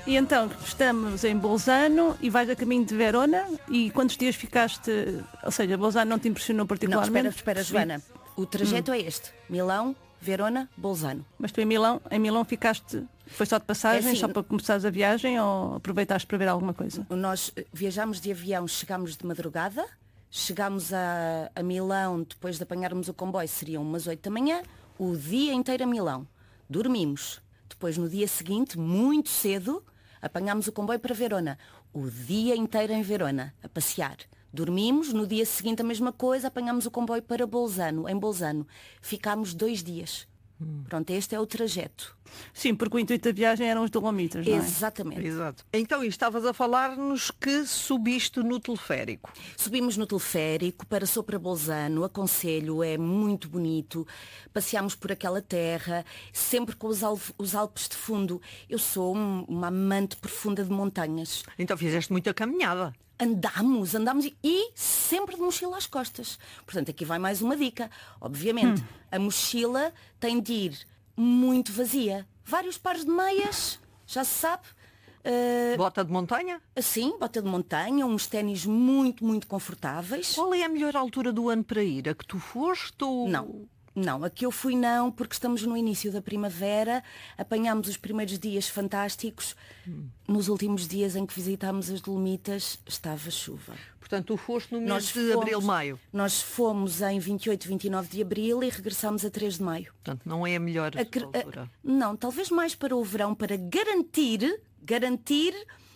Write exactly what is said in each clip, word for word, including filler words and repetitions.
E então, estamos em Bolzano e vais a caminho de Verona. E quantos dias ficaste? Ou seja, Bolzano não te impressionou Não, particularmente? espera, espera, Joana. O trajeto é este. Milão, Verona, Bolzano. Mas tu em Milão, em Milão ficaste, foi só de passagem, É assim, só para começares a viagem ou aproveitaste para ver alguma coisa? Nós eh, viajámos de avião, chegámos de madrugada, chegámos a, a Milão, depois de apanharmos o comboio, seriam umas oito da manhã, o dia inteiro a Milão. Dormimos. Depois, no dia seguinte, muito cedo, apanhámos o comboio para Verona. O dia inteiro em Verona, a passear. Dormimos, no dia seguinte a mesma coisa, apanhámos o comboio para Bolzano. Em Bolzano ficámos dois dias. Hum. Pronto, este é o trajeto. Sim, porque o intuito da viagem eram os Dolomitas, não é? Exatamente. Exato. Então, e estavas a falar-nos que subiste no teleférico. Subimos no teleférico para Sopra Bolzano, aconselho, é muito bonito. Passeámos por aquela terra, sempre com os, Alp os Alpes de fundo. Eu sou um, uma amante profunda de montanhas. Então fizeste muita caminhada. Andámos, andámos e sempre de mochila às costas. Portanto, aqui vai mais uma dica. Obviamente, hum. a mochila tem de ir muito vazia. Vários pares de meias, já se sabe. Uh, bota de montanha? Sim, bota de montanha, uns ténis muito, muito confortáveis. Qual é a melhor altura do ano para ir? A que tu foste ou... Não. Não, aqui eu fui não, porque estamos no início da primavera, apanhámos os primeiros dias fantásticos. Hum. Nos últimos dias em que visitámos as Dolomitas, estava chuva. Portanto, tu foste no mês nós de fomos, abril, maio. Nós fomos em vinte e oito, vinte e nove de abril e regressámos a três de maio. Portanto, não é a melhor a, altura. A, não, talvez mais para o verão, para garantir, garantir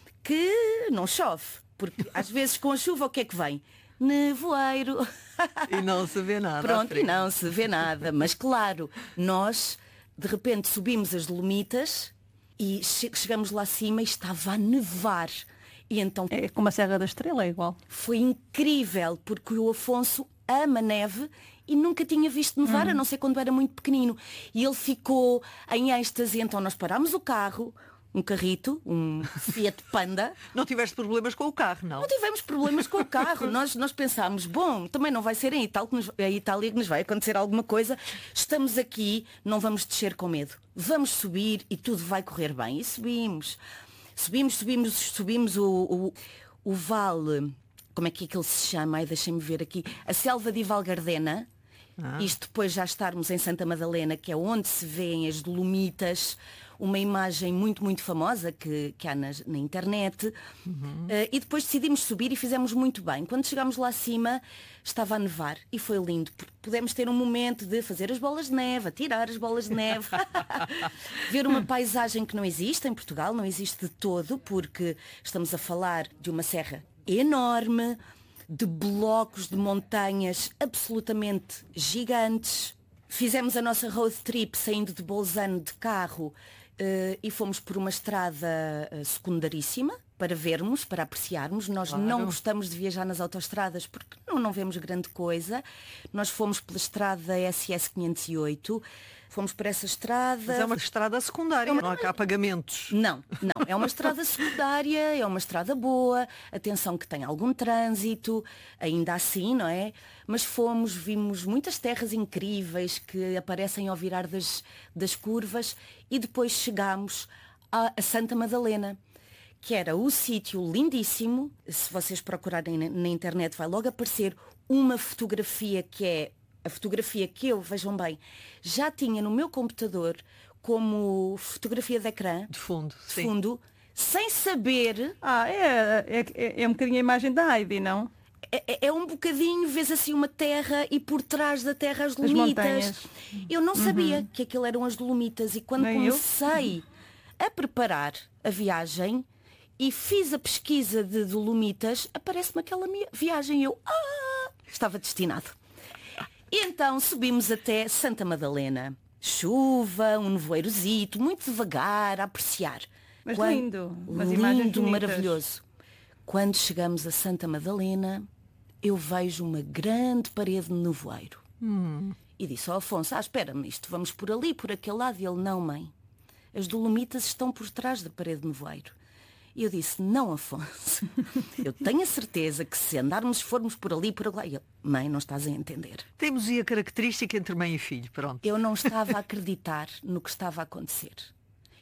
que não chove. Porque às vezes com a chuva o que é que vem? Nevoeiro. E não se vê nada. Pronto, e não se vê nada. Mas claro, nós de repente subimos as Dolomitas e che chegamos lá acima e estava a nevar. E então, é como a Serra da Estrela, é igual. Foi incrível, porque o Afonso ama neve e nunca tinha visto nevar, hum. a não ser quando era muito pequenino. E ele ficou em êxtase, então nós parámos o carro, um carrito, um Fiat Panda. Não tiveste problemas com o carro, não? Não tivemos problemas com o carro. nós, nós pensámos, bom, também não vai ser em Itália que, nos, em Itália que nos vai acontecer alguma coisa. Estamos aqui, não vamos descer com medo. Vamos subir e tudo vai correr bem. E subimos. Subimos, subimos, subimos o, o, o vale, como é que aquilo se chama? Ai, deixem-me ver aqui. A selva de Valgardena. Ah. Isto depois já estarmos em Santa Madalena, que é onde se vêem as Dolomitas, uma imagem muito, muito famosa que, que há na, na internet. Uhum. Uh, e depois decidimos subir e fizemos muito bem. Quando chegámos lá acima, estava a nevar e foi lindo. Pudemos ter um momento de fazer as bolas de neve, atirar as bolas de neve, ver uma paisagem que não existe em Portugal, não existe de todo, porque estamos a falar de uma serra enorme, de blocos de montanhas absolutamente gigantes. Fizemos a nossa road trip saindo de Bolzano de carro uh, e fomos por uma estrada uh, secundaríssima para vermos, para apreciarmos. Nós claro. Não gostamos de viajar nas autoestradas porque não, não vemos grande coisa. Nós fomos pela estrada S S quinhentos e oito. Fomos por essa estrada... Mas é uma estrada secundária, é uma... não há cá pagamentos. Não, não. É uma estrada secundária, é uma estrada boa. Atenção que tem algum trânsito, ainda assim, não é? Mas fomos, vimos muitas terras incríveis que aparecem ao virar das, das curvas e depois chegámos a, a Santa Madalena, que era o sítio lindíssimo. Se vocês procurarem na, na internet vai logo aparecer uma fotografia que é a fotografia que eu, vejam bem, já tinha no meu computador como fotografia de ecrã. De fundo, de sim. fundo, sem saber... Ah, é, é, é um bocadinho a imagem da Heidi, não? É, é um bocadinho, vês assim uma terra e por trás da terra as Dolomitas. As eu não uhum. sabia que aquilo eram as Dolomitas e quando Nem comecei eu? a preparar a viagem e fiz a pesquisa de Dolomitas, aparece-me aquela viagem e eu, ah, estava destinado. E então subimos até Santa Madalena. Chuva, um nevoeirozito, muito devagar, a apreciar. Mas Quando... lindo. Mas lindo, maravilhoso. Quando chegamos a Santa Madalena, eu vejo uma grande parede de nevoeiro. Hum. E disse ao Afonso, ah, espera-me, isto vamos por ali, por aquele lado. E ele, não, mãe. As Dolomitas estão por trás da parede de nevoeiro. E eu disse, não, Afonso, eu tenho a certeza que se andarmos, formos por ali, por lá... E ele, mãe, não estás a entender. Temos aí a característica entre mãe e filho, pronto. Eu não estava a acreditar no que estava a acontecer.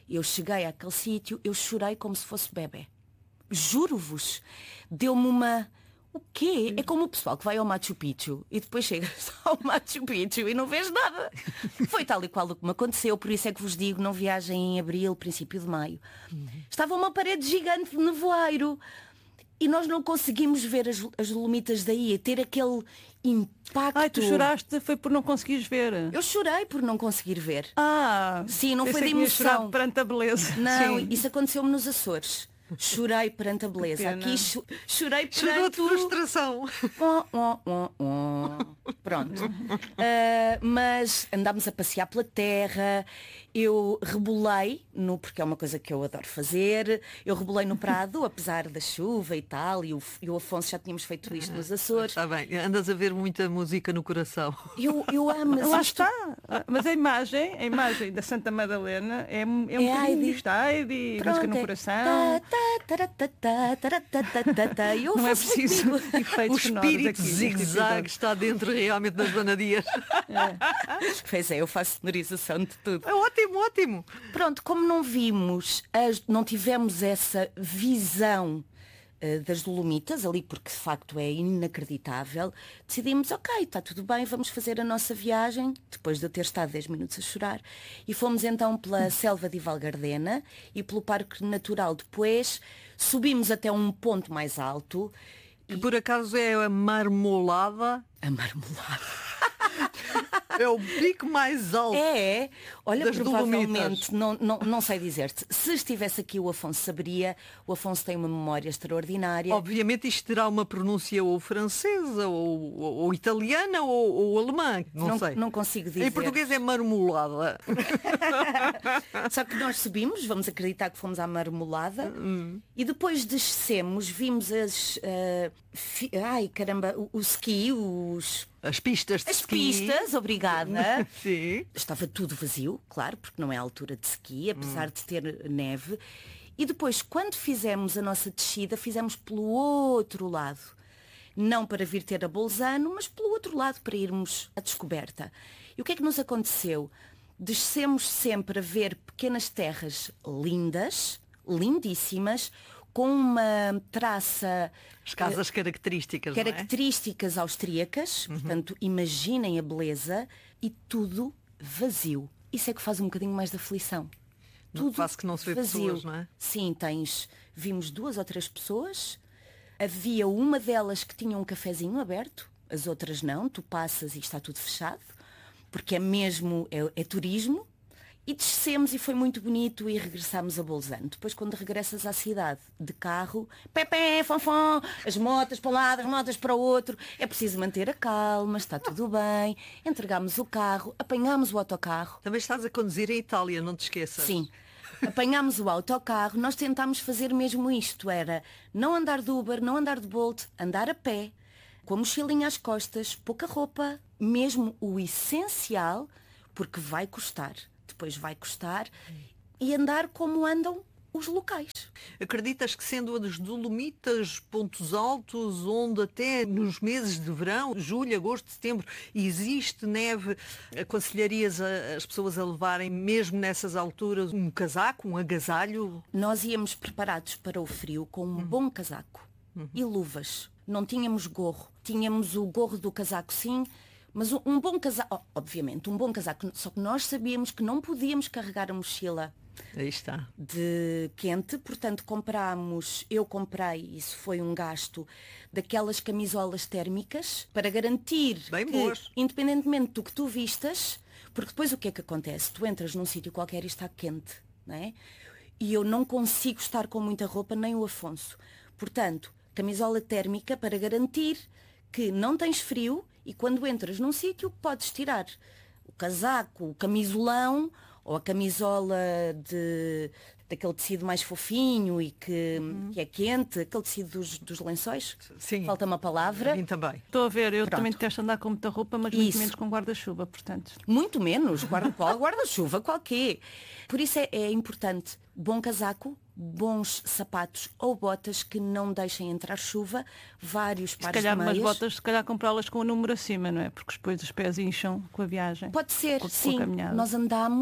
Eu cheguei àquele sítio, eu chorei como se fosse bebé. Juro-vos, deu-me uma... O quê? É como o pessoal que vai ao Machu Picchu e depois chegas ao Machu Picchu e não vês nada. Foi tal e qual o que me aconteceu, por isso é que vos digo, não viajem em abril, princípio de maio. Estava uma parede gigante de nevoeiro e nós não conseguimos ver as, as Dolomitas daí, a ter aquele impacto. Ai, tu choraste, foi por não conseguires ver. Eu chorei por não conseguir ver. Ah, Sim, não foi pensei de que tinhas emoção. chorado perante a beleza. Não, Sim. isso aconteceu-me nos Açores. Chorei perante a beleza. pena. Aqui cho- chorei Chorou de perante o... frustração. Oh, oh, oh, oh. Pronto. Uh, mas andámos a passear pela terra. Eu rebolei, no, porque é uma coisa que eu adoro fazer, eu rebolei no Prado, apesar da chuva e tal, e o, e o Afonso já tínhamos feito isto nos Açores. Está bem, andas a ver muita música no coração. Eu, eu amo. mas Lá isto- está. Mas a imagem, a imagem da Santa Madalena é, é um É bocadinho Heidi. isto. Heidi, música Pronto, no é coração. tá, tá, tá, tá, tá, tá, tá, tá, tá. Eu Não é faço preciso comigo. O efeitos sonoros espírito aqui neste zigue-zague episódio. está dentro realmente das banadias. Pois é, eu faço sonorização de tudo. É ótimo, ótimo. Pronto, como não vimos, as- não tivemos essa visão eh, das Dolomitas ali, porque de facto é inacreditável, decidimos, ok, está tudo bem, vamos fazer a nossa viagem, depois de eu ter estado dez minutos a chorar, e fomos então pela Selva de Valgardena e pelo Parque Natural. Depois subimos até um ponto mais alto, Que por acaso é a marmolada, a marmelada. é o pico mais alto. É, olha, Das provavelmente, Dolomitas. não, não, não sei dizer-te. Se estivesse aqui o Afonso saberia, o Afonso tem uma memória extraordinária. Obviamente isto terá uma pronúncia ou francesa, ou, ou- ou italiana, ou, ou alemã, não, Não, sei. não consigo dizer. Em português é marmolada. Só que nós subimos, vamos acreditar que fomos à marmolada, Hum. e depois descemos, vimos as. ah, fi- ai caramba, o, o ski, os, As pistas de as ski. pistas, obrigada. Sim. Estava tudo vazio, claro, porque não é a altura de ski, apesar de ter neve. E depois, quando fizemos a nossa descida, fizemos pelo outro lado. Não para vir ter a Bolzano, mas pelo outro lado, para irmos à descoberta. E o que é que nos aconteceu? Descemos sempre a ver pequenas terras lindas, lindíssimas, com uma traça As casas características, não é? características austríacas, portanto, imaginem a beleza, e tudo vazio. Isso é que faz um bocadinho mais de aflição. Não, quase que não se vê vazio. pessoas, não é? Sim, tens, vimos duas ou três pessoas, havia uma delas que tinha um cafezinho aberto, as outras não, tu passas e está tudo fechado, porque é mesmo, é, é turismo. E descemos e foi muito bonito e regressámos a Bolzano. Depois, quando regressas à cidade de carro, pé, fanfão, as motas para um lado, as motas para o outro, é preciso manter a calma, está tudo bem, entregámos o carro, apanhámos o autocarro. Também estás a conduzir em Itália, não te esqueças. Sim, apanhámos o autocarro, nós tentámos fazer mesmo isto, era não andar de Uber, não andar de Bolt, andar a pé, com a mochilinha às costas, pouca roupa, mesmo o essencial, porque vai custar. Depois vai custar, e andar como andam os locais. Acreditas que sendo as Dolomitas pontos altos, onde até nos meses de verão, julho, agosto, setembro, existe neve, aconselharias a- as pessoas a levarem, mesmo nessas alturas, um casaco, um agasalho? Nós íamos preparados para o frio com um bom casaco e luvas. Não tínhamos gorro. Tínhamos o gorro do casaco, sim, mas um, um bom casaco, obviamente, um bom casaco. Só que nós sabíamos que não podíamos carregar a mochila Aí está. de quente, portanto comprámos, eu comprei, isso foi um gasto, daquelas camisolas térmicas para garantir Bem que, boas. independentemente do que tu vistas, porque depois o que é que acontece? Tu entras num sítio qualquer e está quente, não é? E eu não consigo estar com muita roupa, nem o Afonso. Portanto, camisola térmica para garantir que não tens frio e quando entras num sítio podes tirar o casaco, o camisolão ou a camisola de, daquele tecido mais fofinho e que, que é quente, aquele tecido dos, dos lençóis. Sim. Falta uma palavra. A mim também. Estou a ver, eu Pronto. também detesto andar com muita roupa, mas muito Isso. menos com guarda-chuva, portanto. Muito menos, guarda, qual guarda-chuva, qualquer. Por isso é, é importante bom casaco, bons sapatos ou botas que não deixem entrar chuva, vários Se pares calhar de umas meias. botas, se calhar comprá-las com o número acima, não é? Porque depois os pés incham com a viagem. Pode ser, com- com a sim. caminhada. Nós andámos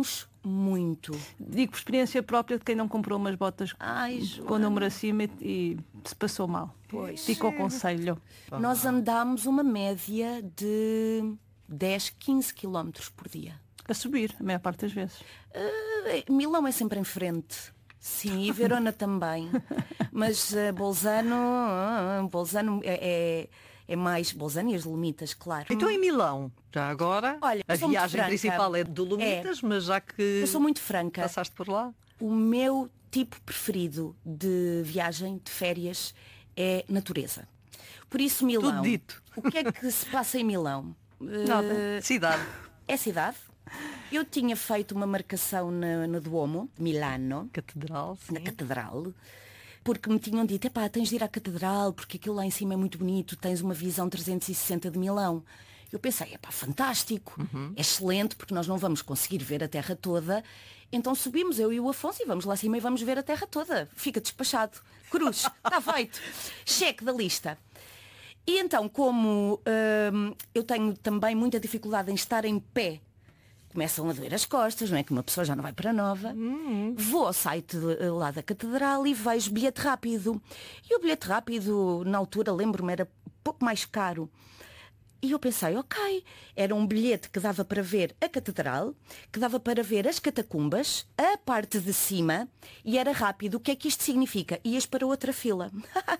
muito. Digo por experiência própria de quem não comprou umas botas Ai, com o número acima e, e se passou mal. Pois. Fica o conselho. Nós andámos uma média de dez, quinze quilómetros por dia. A subir, a maior parte das vezes. Uh, Milão é sempre em frente. Sim, e Verona também. Mas uh, Bolzano, uh, Bolzano é, é, é mais Bolzano e as Dolomitas, claro. Então em Milão, já agora, Olha, a sou muito viagem franca. principal é de Dolomitas, mas já que Eu sou muito franca. passaste por lá. O meu tipo preferido de viagem, de férias, é natureza. Por isso Milão. Tudo dito. O que é que se passa em Milão? Nada. Uh, Cidade. é cidade. Eu tinha feito uma marcação na- no Duomo, de Milano, Catedral, sim. na Catedral, porque me tinham dito, epá, tens de ir à Catedral, porque aquilo lá em cima é muito bonito, tens uma visão trezentos e sessenta de Milão. Eu pensei, epá, fantástico, é excelente, porque nós não vamos conseguir ver a terra toda, então subimos, eu e o Afonso, e vamos lá acima e vamos ver a terra toda. Fica despachado. Cruz, está feito. Cheque da lista. E então, como hum, eu tenho também muita dificuldade em estar em pé, começam a doer as costas, não é? Que uma pessoa já não vai para Nova. Vou ao site de- lá da Catedral e vejo bilhete rápido. E o bilhete rápido, na altura, lembro-me, era pouco mais caro. E eu pensei, ok, era um bilhete que dava para ver a Catedral, que dava para ver as catacumbas, a parte de cima, e era rápido. O que é que isto significa? Ias para outra fila.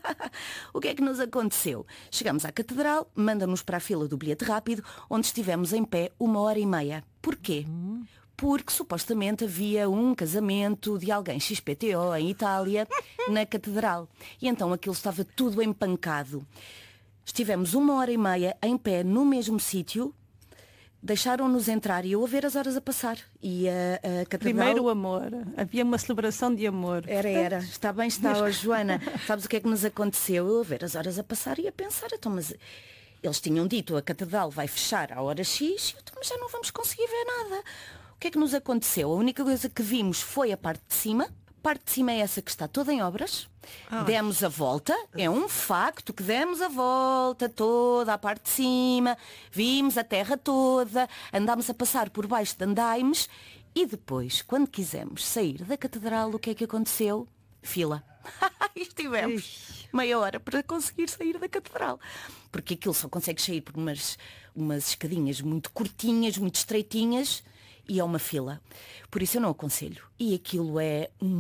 O que é que nos aconteceu? Chegamos à Catedral, manda-nos para a fila do bilhete rápido, onde estivemos em pé uma hora e meia. Porquê? Porque supostamente havia um casamento de alguém X P T O em Itália, na Catedral. E então aquilo estava tudo empancado. Estivemos uma hora e meia em pé no mesmo sítio, deixaram-nos entrar e eu a ver as horas a passar. E a, a Catedral... Primeiro o amor. Havia uma celebração de amor. Era, era. Está bem, está, ó, Joana. Sabes o que é que nos aconteceu? Eu a ver as horas a passar e a pensar, então, mas eles tinham dito a Catedral vai fechar à hora X, então, mas já não vamos conseguir ver nada. O que é que nos aconteceu? A única coisa que vimos foi a parte de cima. A parte de cima é essa que está toda em obras. Demos a volta, é um facto que demos a volta toda à parte de cima, vimos a terra toda, andámos a passar por baixo de andaimes e depois, quando quisemos sair da Catedral, o que é que aconteceu? Fila. Estivemos meia hora para conseguir sair da Catedral. Porque aquilo só consegue sair por umas, umas escadinhas muito curtinhas, muito estreitinhas, e é uma fila. Por isso eu não aconselho. E aquilo é um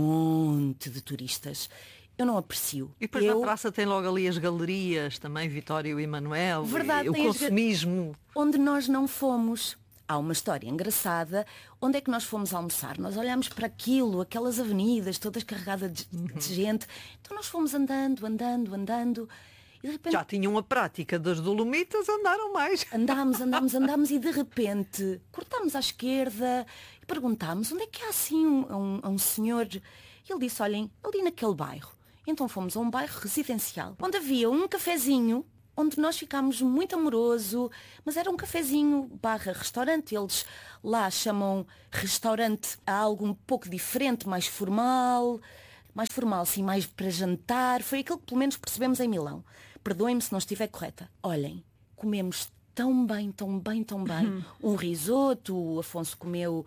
monte de turistas. Eu não aprecio. E depois eu... na praça tem logo ali as galerias, também Vitório e Emanuel, Verdade, e o tem as ga- consumismo. Onde nós não fomos. Há uma história engraçada. Onde é que nós fomos almoçar? Nós olhámos para aquilo, aquelas avenidas todas carregadas de, de gente. Então nós fomos andando, andando, andando. E de repente Já tinham a prática das Dolomitas, andaram mais. andámos, andámos, andámos e de repente cortámos à esquerda e perguntámos onde é que há assim um, um, um senhor. E ele disse, olhem, ali naquele bairro. Então fomos a um bairro residencial, onde havia um cafezinho, onde nós ficámos muito amoroso, mas era um cafezinho barra restaurante. Eles lá chamam restaurante a algo um pouco diferente, mais formal, mais formal, sim, mais para jantar. Foi aquilo que pelo menos percebemos em Milão. Perdoem-me se não estiver correta. Olhem, comemos tão bem, tão bem, tão bem. Um risoto, o Afonso comeu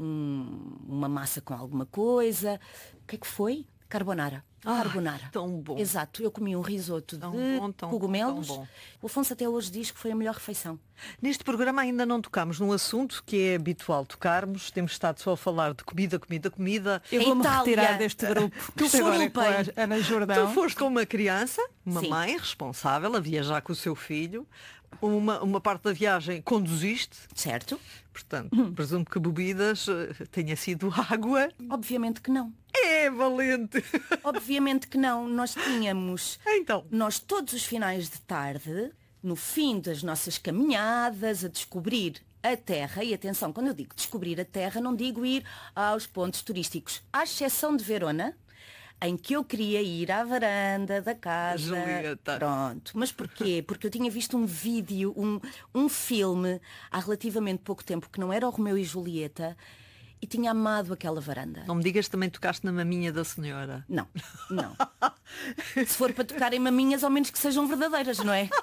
um- uma massa com alguma coisa. O que é que foi? Carbonara. Ah, Carbonara. tão bom. Exato, eu comi um risoto Tão de bom, tão- cogumelos. tão bom. O Afonso até hoje diz que foi a melhor refeição. Neste programa ainda não tocámos num assunto que é habitual tocarmos. Temos estado só a falar de comida, comida, comida. Eu Em vou-me Itália. retirar deste grupo. Tu Isto agora é com foste a Ana Jordão. Tu foste com uma criança, uma Sim. mãe responsável, a viajar com o seu filho. Uma, uma parte da viagem conduziste, Certo? portanto, presumo que bebidas eh, tenha sido água. Obviamente que não. É valente! Obviamente que não. Nós tínhamos... Então, Nós todos os finais de tarde, no fim das nossas caminhadas, a descobrir a terra, e atenção, quando eu digo descobrir a terra, não digo ir aos pontos turísticos, à exceção de Verona, em que eu queria ir à varanda da casa. Julieta. Pronto. Mas porquê? Porque eu tinha visto um vídeo, um, um filme, há relativamente pouco tempo, que não era o Romeu e Julieta, e tinha amado aquela varanda. não me digas que também tocaste na maminha da senhora. Não, não. Se for para tocarem maminhas, ao menos que sejam verdadeiras, não é?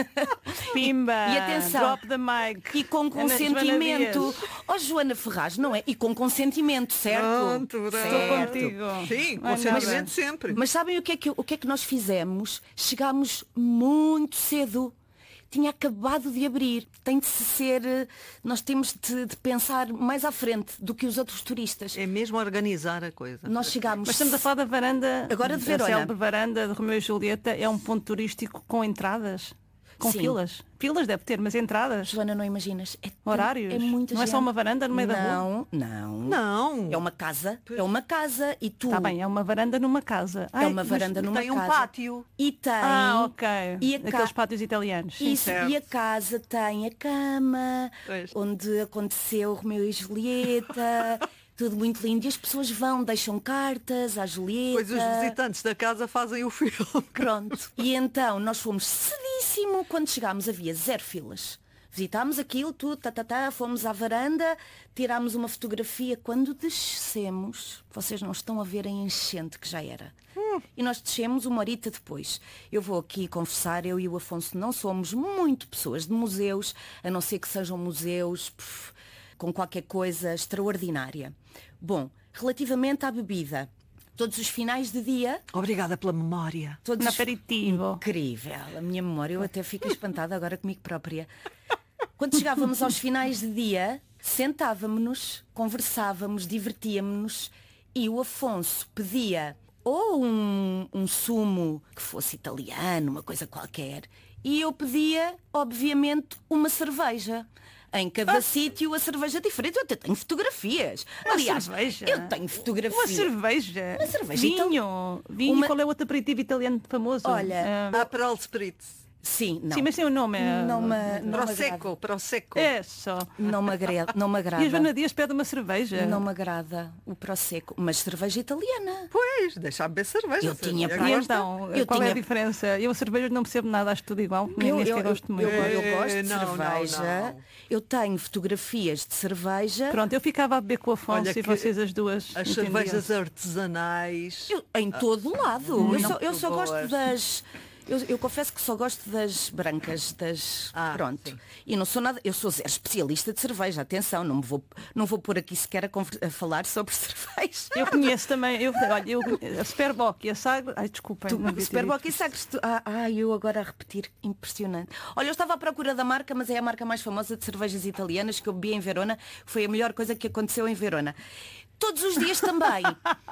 Pimba! E atenção, drop the mic. E com consentimento. Ó, oh, Joana Ferraz, não é? E com consentimento, certo? Pronto, Estou certo. contigo. Sim, Não é consentimento nada. sempre. Mas sabem o que, é que, o que é que nós fizemos? Chegámos muito cedo. Tinha acabado de abrir. Tem de se ser. Nós temos de, de pensar mais à frente do que os outros turistas. É mesmo organizar a coisa. Nós chegámos. Mas estamos a falar da varanda. Agora de a Verona. célebre varanda de Romeu e Julieta é um ponto turístico com entradas. Com Sim. filas. Filas deve ter, mas entradas. Joana, não imaginas? É tão- Horários. É muita Não é gente. só uma varanda no meio da rua. Não, não. Não. É uma casa. É uma casa e tu. Está bem, é uma varanda numa casa. É Ai, uma mas varanda numa Tem um casa. pátio. E tem. Ah, ok. E a Aqueles ca- pátios italianos. Sim. Isso, certo. e a casa tem a cama, Pois. onde aconteceu Romeu e Julieta, tudo muito lindo. E as pessoas vão, deixam cartas à Julieta. Pois os visitantes da casa fazem o filme. Pronto. E então nós fomos cedíssimo. Quando chegámos havia zero filas. Visitámos aquilo tudo, tá, tá, tá, fomos à varanda, tirámos uma fotografia. Quando descemos, vocês não estão a ver a enchente que já era. Hum. E nós descemos uma horita depois. Eu vou aqui confessar, eu e o Afonso não somos muito pessoas de museus, a não ser que sejam museus pff, com qualquer coisa extraordinária. Bom, relativamente à bebida, todos os finais de dia... Obrigada pela memória. Todos Um os- aperitivo. Incrível, a minha memória, eu até fico espantada agora comigo própria. Quando chegávamos aos finais de dia, sentávamos-nos, conversávamos, divertíamos-nos e o Afonso pedia ou um, um sumo que fosse italiano, uma coisa qualquer, e eu pedia, obviamente, uma cerveja. Em cada sítio a cerveja é diferente. Eu até tenho fotografias. Uma Aliás, cerveja? eu tenho fotografias. Uma cerveja. Uma cerveja, Vinho. então. Vinho. Uma- Qual é o outro aperitivo italiano famoso? Olha, Ah, Aperol Spritz. Sim, não. sim, mas tem um nome. é- Não me, não me Prosecco, agrada. Prosecco. É só. Não me agrada. Não me agrada. E a Joana Dias pede uma cerveja. Não me agrada o Prosecco, mas cerveja italiana. Pois, deixa beber cerveja. Eu tinha Você para- E gosta? então, Eu qual é a tinha- diferença? Eu a cerveja não percebo nada, acho tudo igual. Nem, Eu, nem eu, sequer eu, gosto eu, muito. eu gosto de Eh, não, não, cerveja. não. Eu tenho fotografias de cerveja. Pronto, eu ficava a beber com o Afonso Olha e que vocês as duas. As entendiam. cervejas artesanais. Eu- em todo o lado. Eu muito só, eu só gosto boas. das. Eu, eu confesso que só gosto das brancas, das. Ah, Pronto. sim. E não sou nada. Eu sou zero especialista de cerveja. Atenção, não me vou, não vou pôr aqui sequer a, conver- a falar sobre cerveja. Eu conheço também, eu, olha, eu, a Superboc e a Sagre. Ai, desculpem. Tu, não devia ter Superboc dito. e Sagres. tu- Ah, ah, eu agora a repetir. Impressionante. Olha, eu estava à procura da marca, mas é a marca mais famosa de cervejas italianas que eu bebi em Verona. Foi a melhor coisa que aconteceu em Verona. Todos os dias também.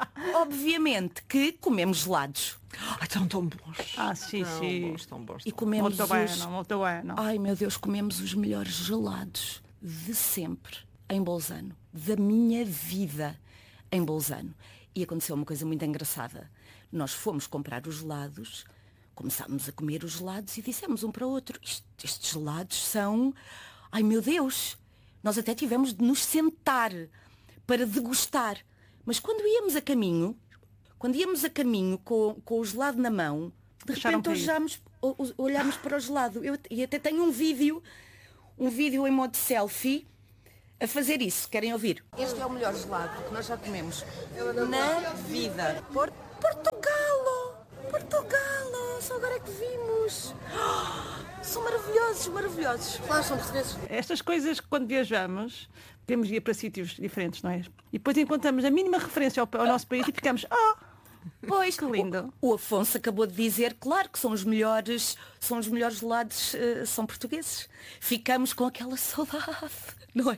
Obviamente que comemos gelados. Ai, estão tão bons. Ah, sim, Tão sim. bons, tão bons. E tão comemos Muito os... bem, muito bem. Ai, meu Deus, comemos os melhores gelados de sempre em Bolzano. Da minha vida em Bolzano. E aconteceu uma coisa muito engraçada. Nós fomos comprar os gelados, começámos a comer os gelados e dissemos um para o outro, "Isto- estes gelados são... Ai, meu Deus! Nós até tivemos de nos sentar para degustar. Mas quando íamos a caminho, quando íamos a caminho com, com o gelado na mão, de Deixaram repente cair. olhámos, o- o- olhámos para o gelado. Eu, e até tenho um vídeo, um vídeo em modo selfie, a fazer isso. Querem ouvir? Este é o melhor gelado que nós já comemos na vida. Por- Portugalo! Portugalo! Só agora é que vimos. Ah, são maravilhosos, maravilhosos. Claro, são portugueses. Estas coisas que quando viajamos, temos de ir para sítios diferentes, não é? E depois encontramos a mínima referência ao, ao nosso país e ficamos, ah, Pois, que lindo. O, o Afonso acabou de dizer, claro que são os melhores, são os melhores gelados, eh, são portugueses. Ficamos com aquela saudade, não é?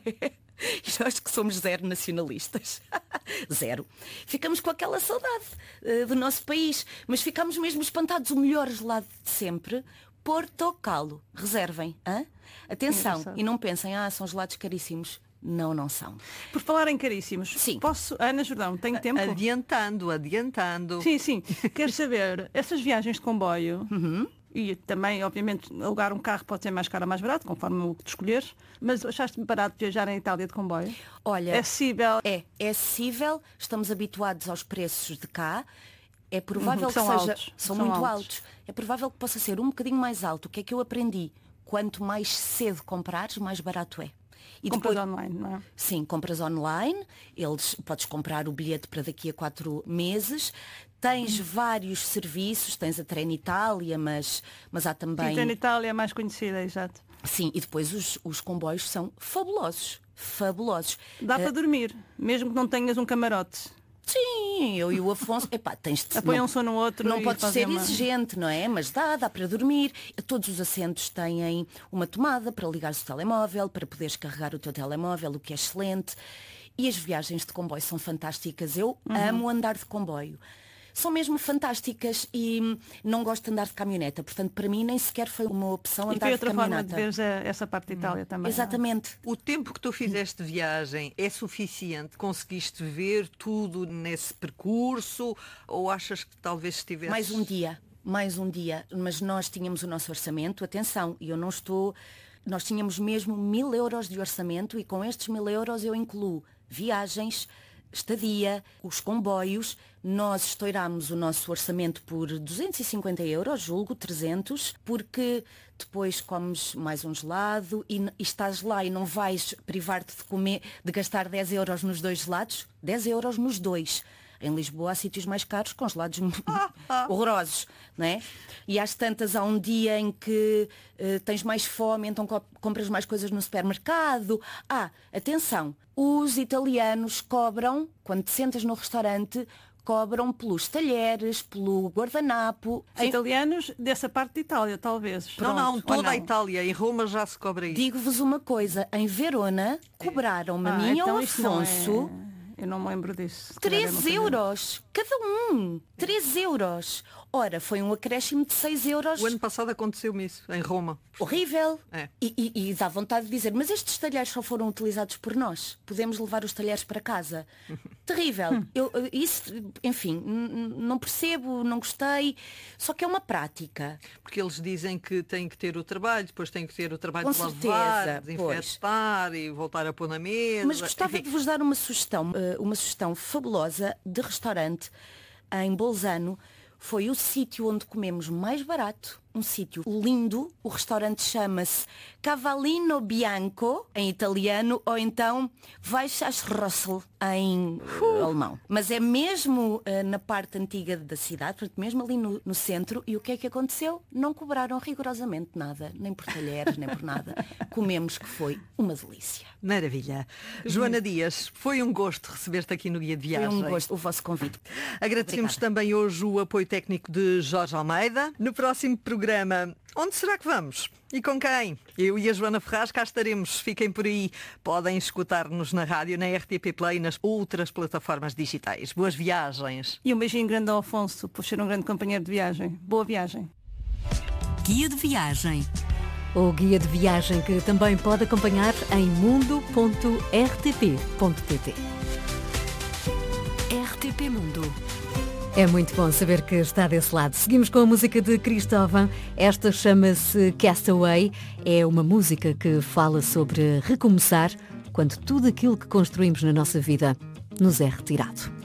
E nós que somos zero nacionalistas. Zero. Ficamos com aquela saudade eh, do nosso país. Mas ficamos mesmo espantados. O melhor gelado de sempre, Portocalo. Reservem. Hã? Atenção. Engraçado. E não pensem, ah, são gelados caríssimos. Não, não são. Por falar em caríssimos, Sim. posso, Ana Jordão, tenho tempo? Adiantando, adiantando. Sim, sim. Quero saber, essas viagens de comboio, Uhum. e também, obviamente, alugar um carro pode ser mais caro ou mais barato, conforme o que tu escolheres, mas achaste barato viajar em Itália de comboio? Olha, É acessível? É, é acessível, estamos habituados aos preços de cá. É provável Uhum, que são seja. altos, São, são muito altos. altos. É provável que possa ser um bocadinho mais alto. O que é que eu aprendi? Quanto mais cedo comprares, mais barato é. E Compras depois, online, não é? sim, compras online, eles podes comprar o bilhete para daqui a quatro meses. Tens vários serviços, tens a Trenitalia, mas, mas há também... A Itália é mais conhecida, exato. Sim, e depois os, os comboios são fabulosos, fabulosos. Dá Uh, para dormir, mesmo que não tenhas um camarote. Sim, eu e o Afonso, epá, tens de... Apoiam-se um no outro. Não e podes fazem ser uma- exigente, não é? Mas dá, dá para dormir. Todos os assentos têm uma tomada para ligar o telemóvel, para poderes carregar o teu telemóvel, o que é excelente. E as viagens de comboio são fantásticas. Eu Uhum. amo andar de comboio. São mesmo fantásticas e hum, não gosto de andar de caminhoneta. Portanto, para mim nem sequer foi uma opção E andar foi de outra forma de caminhoneta. veres a- essa parte de Itália também. não é? Exatamente. O tempo que tu fizeste de viagem é suficiente? Conseguiste ver tudo nesse percurso? Ou achas que talvez estivesse... Mais um dia, mais um dia. Mas nós tínhamos o nosso orçamento, atenção, e eu não estou... Nós tínhamos mesmo mil euros de orçamento e com estes mil euros eu incluo viagens, estadia, os comboios. Nós estourámos o nosso orçamento por duzentos e cinquenta euros, julgo, trezentos, porque depois comes mais um gelado e, e estás lá e não vais privar-te de comer, de gastar dez euros nos dois gelados, dez euros nos dois. Em Lisboa há sítios mais caros com gelados horrorosos, não é? E às tantas há um dia em que uh, tens mais fome, então co- compras mais coisas no supermercado. Ah, atenção, os italianos cobram, quando te sentas no restaurante, cobram pelos talheres, pelo guardanapo. Os italianos dessa parte de Itália, talvez. Não, não, Pronto, ou toda a não. Itália. Em Roma já se cobra isso. Digo-vos uma coisa, em Verona cobraram-me a Ah, mim e ao então isto não é- Afonso Eu não me lembro disso. Se calhar eu não três fazia. euros, cada um, três euros. Ora, foi um acréscimo de seis euros. O ano passado aconteceu-me isso, em Roma. Horrível. É. E, e, e dá vontade de dizer, mas estes talheres só foram utilizados por nós. Podemos levar os talheres para casa. Terrível. Eu, eh, isso, enfim, n- n- não percebo, não gostei. Só que é uma prática. Porque eles dizem que têm que ter o trabalho, depois têm que ter o trabalho Com de lavar, certeza, desinfetar e voltar a pôr na mesa. Mas gostava Enfim, de vos dar uma sugestão, eh, uma sugestão fabulosa de restaurante em Bolzano. Foi o sítio onde comemos mais barato, um sítio lindo. O restaurante chama-se Cavallino Bianco, em italiano, ou então Weissachrossel, em uh, alemão. Mas é mesmo uh, na parte antiga da cidade, portanto, mesmo ali no, no centro. E o que é que aconteceu? Não cobraram rigorosamente nada, nem por talheres, nem por nada. Comemos, que foi uma delícia. Maravilha. Joana Dias, foi um gosto receber-te aqui no Guia de Foi Viagem. um gosto o vosso convite. Agradecemos Obrigada. também hoje o apoio técnico de Jorge Almeida. No próximo programa, onde será que vamos? E com quem? Eu e a Joana Ferraz cá estaremos. Fiquem por aí. Podem escutar-nos na rádio, na R T P Play e nas outras plataformas digitais. Boas viagens. E um beijinho grande ao Afonso, por ser um grande companheiro de viagem. Boa viagem. Guia de Viagem. O guia de viagem que também pode acompanhar em mundo ponto r t p ponto p t. R T P Mundo. É muito bom saber que está desse lado. Seguimos com a música de Cristóvão. Esta chama-se Castaway. É uma música que fala sobre recomeçar quando tudo aquilo que construímos na nossa vida nos é retirado.